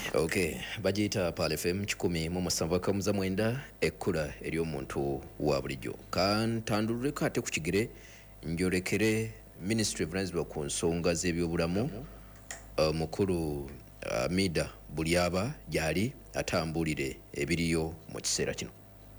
Okay, bagiyita Pal FM 107.9 ekkula ery'omuntu wa bulijjo. Kantandululeko ate ku kigere njolekere Ministry of Lands ku nsonga z'ebyobulamu mukulu Mida Bulyaba gyali atambulire ebiriyo mu kiseera kino.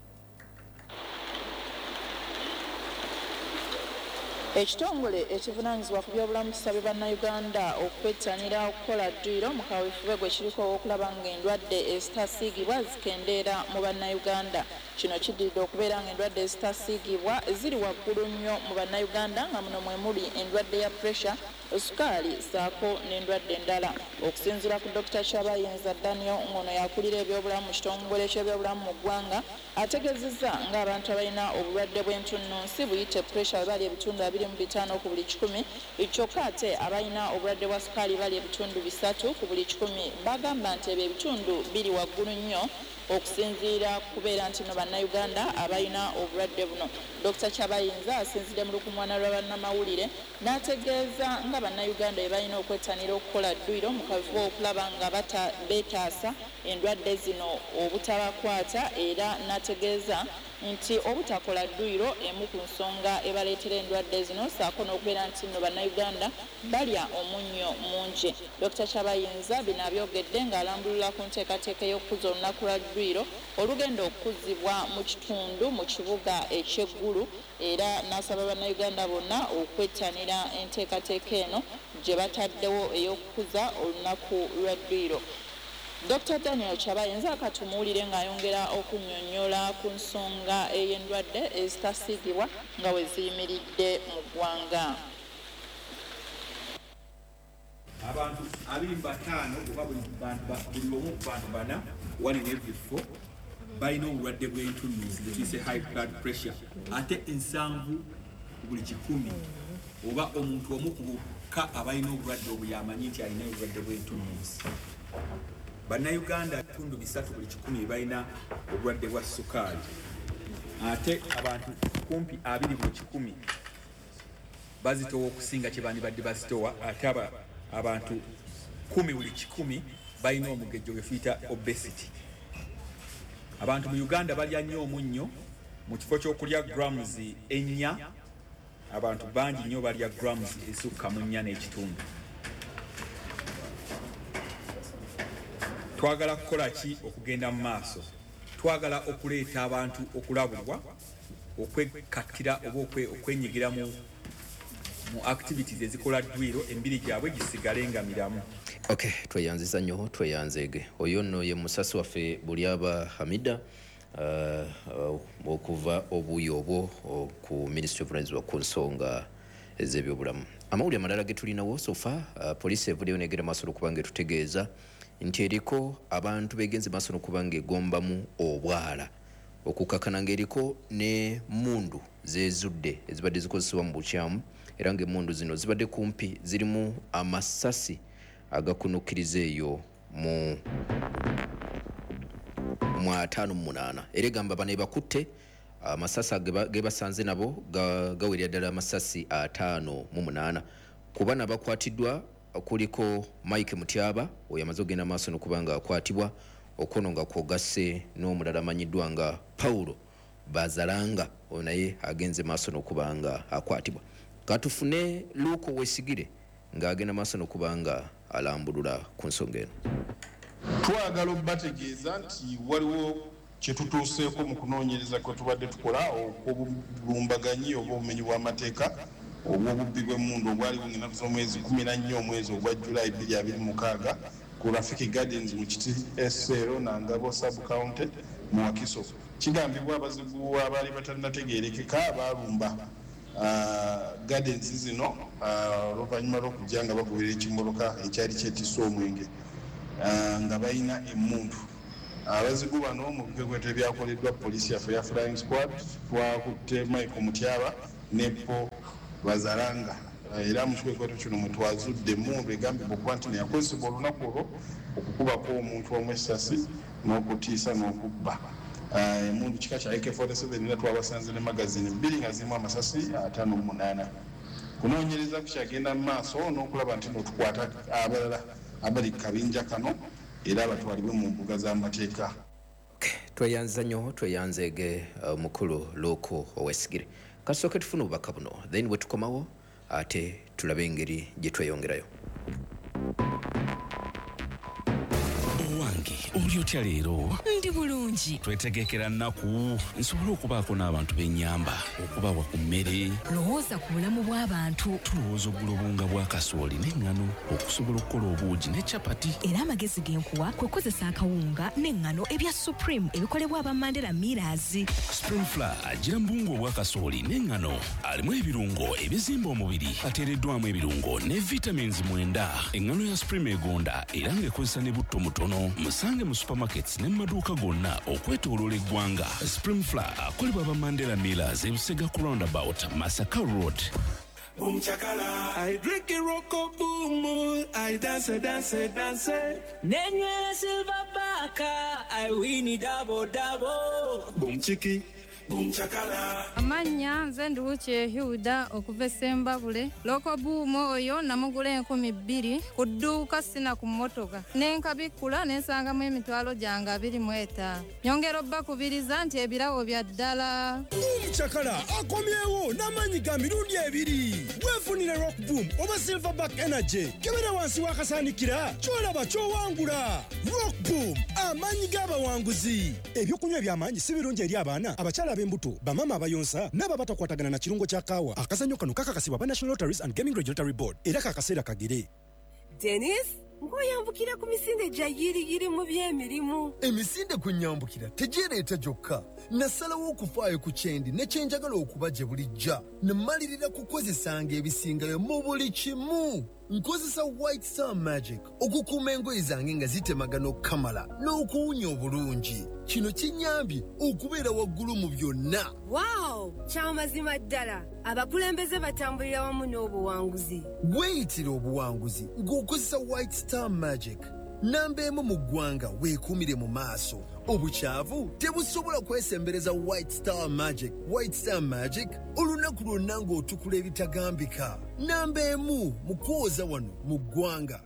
Ekitongole ekivunaanyizibwa ku byobulamu kisabye bannayuganda okwettanira okukola dduyiro mu kaweefube gwe kiriko okulaba ng'endwadde ezitasiigibwa zikendeera mu bannayuganda. Kino kiddiridde okubeera ng'endwadde ezitasiigibwa ziri waggulu nnyo mu bannayuganda nga muno mwe muli endwadde ya pressure, sukaali ssaako n'endwadde endala. Okusinziira ku Dr. Kyabayinza Daniel ng'ono yakulira ebyobulamu mu kitongole ky'ebyobulamu mu ggwanga, ategeezezza ng'abantu abalina obulwadde bw'entunnunsi buyite pressure bali ebitundu 2.5 ku buli 100, kyokka ate abalina obulwadde bwa sukaali bali ebitundu 3 ku buli 100. Bagamba nti ebyo ebitundu biri waggulu nnyo okusinziira kubeera nti no bannayuganda abalina obulwadde buno. Dr. Kyabayinza asinzidde mu lukuŋŋaana lwa bannamawulire n'ategeeza nga bannayuganda balina okwettanira okukola dduyiro mu kaweefube okulaba nga beetaasa endwadde zino obutabakwata, era n'ategeeza nti obutakola dduyiro emu ku nsonga ebaleetera endwadde zino, ssaako n'okubeera nti no bannayuganda balya omunnyo mungi. Dr. Kyabayinza bino abyogedde ng'alambulula ku nteekateeka y'okukuza olunaku lwa dduyiro olugenda okukuzibwa mu kitundu mu kibuga eky'eggulu, era n'asaba bannayuganda bonna okwettanira enteekateeka eno gye bataddewo ey'okukuza olunaku lwa dduyiro. Dr. Daniel Kyabayinza akatumuulire ng'ayongera okunnyonnyola ku nsonga ey'endwadde ezitasiigibwa nga we ziyimiridde mu ggwanga. Abantu 25 oba buli omu ku bantu bana 1 in every 4 balina obulwadde bw'entunnunsi bwe high blood pressure, ate 7 buli 100 oba omuntu omu ku bokka abalina obulwadde obwo yamanyi nti alina obulwadde bw'entunnunsi. Bannayuganda 3 buli 100 balina obulwadde bwa sukaali, ate abantu kumpi 2 buli 100 bazitowa okusinga kye bandibadde bazitowa, ate abantu 10 buli 100 balina omugejjo gwe tuyita obesity. Abantu mu Uganda balya nnyo omunnyo, mu kifo ky'okulya grams 4 abantu bangi nnyo balya grams esukka mu 4 n'ekitundu. Twagala kukola ki okugenda mu maaso? Twagala okuleeta abantu okulabulwa, okwekattira oba okwenyigira mu activities ezikola dduyiro, embiri gyabwe gisigale nga miramu. Okay, tweyanziza nnyo, tweyanzeege. Oyo nno ye musasi waffe Bulyaba Hamida okuva obuuyi obwo ku Ministry of Lands ku nsonga ez'ebyobulamu. Amawulire amalala ge tulinawo sofa, poliisi evuddeyo negera maaso okuba ng'etutegeeza nti eriko abantu begenze maaso okuba ng'egombamu obwala, okukakana ng'eriko ne mundu zezudde ezibadde zikozesebwa mu bukyamu, era ng'emmundu zino zibadde kumpi zirimu amasasi agakunukiriza eyo mu 58. Era egamba bano bakutte amasasi ge basanze nabo gawerera ddala amasasi 58. Ku bana bakwatiddwa kuliko Mike Mutyaba, oyo amaze ogenda maaso n'okuba nga akwatibwa, okono nga kwogasse n'omulala amanyiddwa nga Paulo Bazalanga, oyo naye agenze maaso n'okuba nga akwatibwa. Katufune Luko Wesigire ng'agenda maaso n'okuba nga alambulula ku nsonga eno. Twagala okubategeeza nti waliwo kye tutuuseeko mu kunoonyereza kwe tubadde tukola okw'obulumbaganyi oba obumenyi bw'amateeka obw'obubbi bw'emmundu obwaliwo ng'ennaku z'omwezi 14 omwezi ogwa Julayi 2026 ku Rafiki Gardens mu Kiti SL Nangabo Sub-County mu Wakiso. Kigambibwa abazigu abaali batannategeerekeka baalumba gardens zino oluvannyuma lw'okujja nga bagoberera ekimoloka ekyali kyetisse omwenge nga balina emmundu. Abazigu bano mu bigegweto ebyakoleddwa poliisi yaffe ya Flying Squad twakutte Michael Mutyaba ne Paul Bazalanga, era mu kigegweto kino mwe twazudde emmundu egambibwa okuba nti yakozesebwa olunaku olwo okukubako omuntu omu essasi n'okutiisa n'okubba. Emmundu kika kya AK-47 era twabasanze ne magazini 2 nga zirimu amasasi 58. Kunoonyereza kukyagenda mu maaso n'okulaba nti tukwata abalala abali kabinja kano era abatwalibwe mu mbuga z'amateeka. Tweyanza nnyo tweyanzeege mukulu Luuku Owesigire. Kasooke tufune obubaka buno then bwe tukomawo ate tulabe engeri gye tweyongerayo. Owange oli otya leero? Ndi bulungi. Twetegekera nnaku nsobole okubaako n'abantu b'ennyamba okubawa ku mmere. Lowooza ku bulamu bw'abantu. Tulowooza oggula obunga bwa kasooli n'eŋŋano okusobola okukola obuugi ne capati. Era amagezi genkuwa kwe kozesa akawunga n'eŋŋano ebya Supreme ebikolebwa aba Mandela Millers. Spring Flour agira mbungu obwa kasooli n'eŋŋano alimu ebirungo ebizimba omubiri ateereddwamu ebirungo ne vitamins 9. Eŋŋano ya Supreme egonda era ng'ekozesa ne butto mutono. Musange mu supermarkets ne maduuka gonna okwetooloola eggwanga. Spring Flour akolebwa aba Mandela Millers ebusega ku roundabout Masaka Road. I drink a rock boom, I dance. Nenye silver baka, I win it double. Boom chiki. Amanya nze Nduuche Hilda okuva Sembabule loko buumo oyo namugula 2,000 ku dduuka sina ku mmotoka nenkabikula nensangamu emitwalo gyange 25 nyongera obbakubiriza nti ebirawo bya ddala. Omukyakala akomyewo n'amanyi ga mirundi 2 weefunire rock boom oba silverback energy kebera wansi wakasaanikira kyolaba kyowangula. Rock boom amanyi g'abawanguzi. Ebyokunywa eby'amaanyi si birungi eri abaana abakyala embuto bamama abayonsa naba batakwatagana na kirungo kya kaawa. Akazanyo kano kakakasibwa ba National Lotteries and Gaming Regulatory Board era kakaseera kagire. Dennis ngoyambukira ku misinde gya yiri mu by'emirimu. Emisinde kunyambukira tegireeta gyokka nasalawo okufaayo ku kyendi ne kyenjagala okuba gye bulijja nemalirira kukozesanga ebisingayo mu buli kimu. Nkozesa White Star Magic okukuuma engoye zange nga zitemagana okukamala n'okuwunya obulungi. Kino kinyambye okubeera waggulu mu byonna. Wow, kyamazima ddala. Abakulembeze batambulira wamu n'obuwanguzi. Weeyitira obuwanguzi ng'okozesa White Star Magic. Namba emu mu ggwanga weekuumire mu maaso. Obukyavu tebusobola kwesembereza White Star Magic. White Star Magic olunaku lwonna ng'otukula ebitagambika. Namba emu mu kwoza wano mu ggwanga.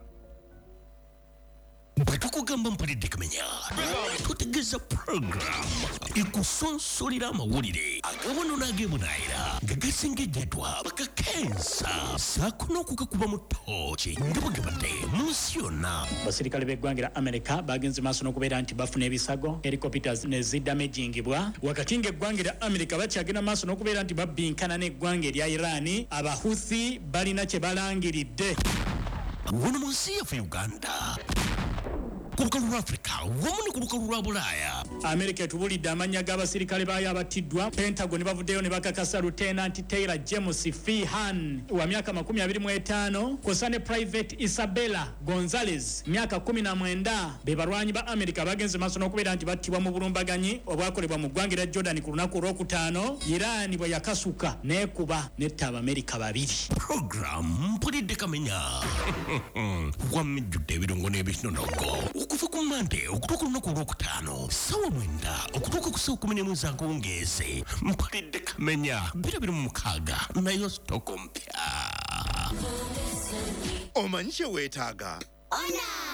Bwetukugamba mpulidde Kamenya tutegeeza program ekusonsolera amawulire agawono n'ageemunaayira nga gasengejjedwa bakakensa saako n'okugakuba mu ttooki nga bwegabadde mu nsi yonna. Basirikale b'eggwanga lya America bagenze maaso n'okubeera nti bafuna ebisago helicopters ne zidamagingibwa wakati ng'eggwanga lya America bakyagenda maaso n'okubeera nti babbinkana n'eggwanga erya Iran. Abahuthi balina kye balangiridde wano mu nsi yaffe Uganda. Ku lukalu lwa Africa wamu ne ku lukalu lwa Bulaaya. America etubulidde amannya g'abasirikale baayo abatiddwa. Pentagon bavuddeyo ne bakakasa Lieutenant Taylor James Feehan wa myaka 25 kw'ossa ne Private Isabella Gonzalez myaka 19 be balwanyi ba America bagenze maaso n'okubeera nti battibwa mu bulumbaganyi obwakolebwa mu ggwanga lya Jordan ku lunaku olwokutaano. Iran bwe yakasuka n'ekuba netta Abamerika 2. Program mpulidde Kamenya wamijjudde ebirungo n'ebinonogo okuva ku Monday okutuuka olunaku olwokutaano ssaawa 9 okutuuka ku ssaawa 11 akawungeezi. Mpulidde Kamenya 26 nayo sitoko mpya. Omanyi kye weetaaga? Ona